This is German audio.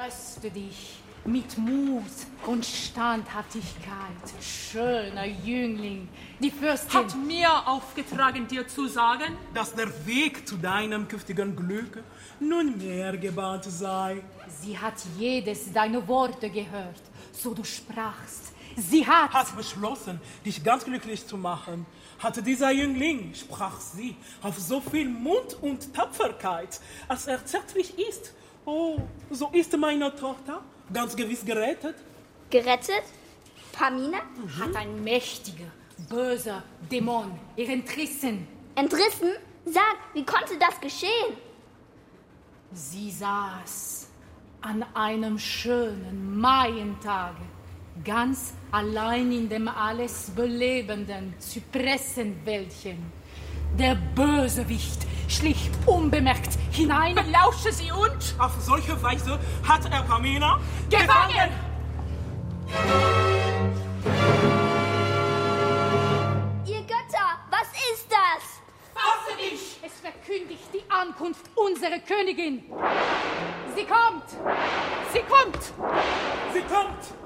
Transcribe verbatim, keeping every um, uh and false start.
Röste dich mit Mut und Standhaftigkeit, schöner Jüngling. Die Fürstin hat mir aufgetragen, dir zu sagen, dass der Weg zu deinem künftigen Glück nunmehr gebahnt sei. Sie hat jedes deiner Worte gehört, so du sprachst. Sie hat... Hat beschlossen, dich ganz glücklich zu machen. Hatte dieser Jüngling, sprach sie, auf so viel Mut und Tapferkeit, als er zärtlich ist. Oh, so ist meine Tochter ganz gewiss gerettet. Gerettet? Pamina? Mhm. Hat ein mächtiger, böser Dämon ihr entrissen. Entrissen? Sag, wie konnte das geschehen? Sie saß an einem schönen Maientage, ganz allein in dem alles belebenden Zypressenwäldchen. Der Bösewicht schlich unbemerkt hinein. Belausche sie und... Auf solche Weise hat er Pamina gefangen! Ihr Götter, was ist das? Fasse dich! Es verkündigt die Ankunft unserer Königin. Sie kommt! Sie kommt! Sie kommt!